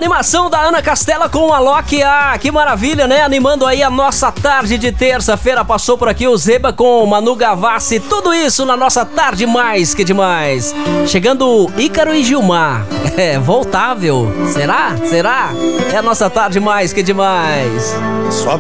animação da Ana Castela com o Alok. Ah, que maravilha, né? Animando aí a nossa tarde de terça-feira. Passou por aqui o Zeba com Manu Gavassi. Tudo isso na nossa tarde mais que demais. Chegando Ícaro e Gilmar. É, Voltável. Será? É a nossa tarde mais que demais. Sua